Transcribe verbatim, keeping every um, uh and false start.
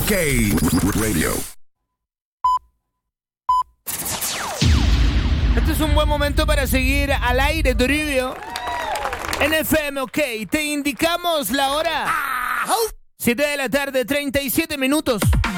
OK Radio. Este es un buen momento para seguir al aire, Toribio. En F M OK, te indicamos la hora. siete de la tarde, treinta y siete minutos.